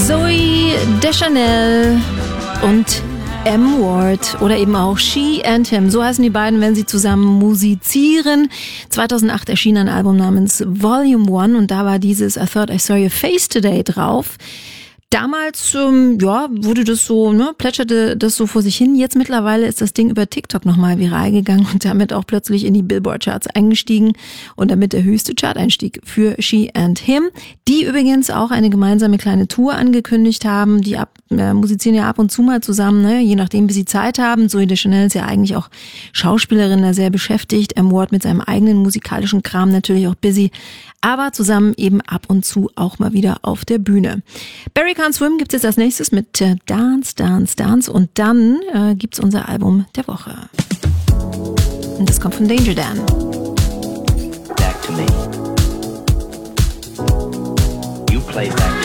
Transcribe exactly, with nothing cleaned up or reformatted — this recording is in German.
Zooey Deschanel und M. Ward oder eben auch She and Him. So heißen die beiden, wenn sie zusammen musizieren. zweitausendacht erschien ein Album namens Volume One und da war dieses I Thought I Saw Your Face Today drauf. Damals, ähm, ja, wurde das so, ne, plätscherte das so vor sich hin. Jetzt mittlerweile ist das Ding über TikTok nochmal viral gegangen und damit auch plötzlich in die Billboard-Charts eingestiegen und damit der höchste Chart-Einstieg für She and Him, die übrigens auch eine gemeinsame kleine Tour angekündigt haben. Die ab, äh, musizieren ja ab und zu mal zusammen, ne, je nachdem, wie sie Zeit haben. Zooey Deschanel ist ja eigentlich auch Schauspielerin, da sehr beschäftigt. M. Ward mit seinem eigenen musikalischen Kram natürlich auch busy, aber zusammen eben ab und zu auch mal wieder auf der Bühne. Barry Can't Swim gibt's jetzt als nächstes mit äh, Dance, Dance, Dance und dann äh, gibt's unser Album der Woche. Und das kommt von Danger Dan. Back to me. You play back to me.